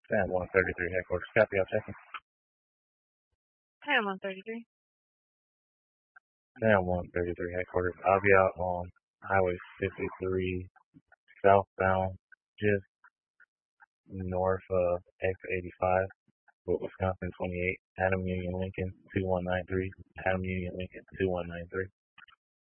Sam 133 headquarters. Copy, I'll check in. Ham 133. Sam 133 headquarters. I'll be out on Highway 53 southbound, just north of X85 with Wisconsin 28, Adam Union Lincoln 2193, Adam Union Lincoln 2193.